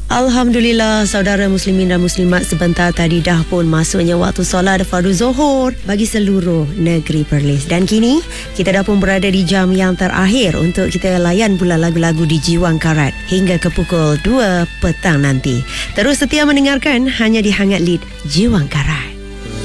Alhamdulillah, saudara muslimin dan muslimat, sebentar tadi dah pun masuknya waktu solat fardu Zuhur bagi seluruh negeri Perlis. Dan kini kita dah pun berada di jam yang terakhir untuk kita layan pula lagu-lagu di Jiwang Karat hingga ke pukul 2 petang nanti. Terus setia mendengarkan hanya di Hangat Lead Jiwang Karat.